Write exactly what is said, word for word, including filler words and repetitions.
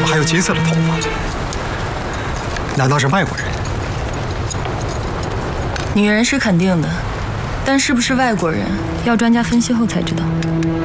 还有金色的头发？难道是外国人？ 女人是肯定的，但是不是外国人，要专家分析后才知道。